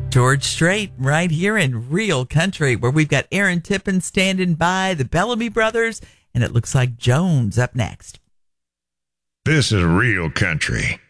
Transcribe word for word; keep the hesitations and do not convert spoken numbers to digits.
George Strait right here in Real Country, where we've got Aaron Tippin standing by, the Bellamy Brothers, and it looks like Jones up next. This is Real Country.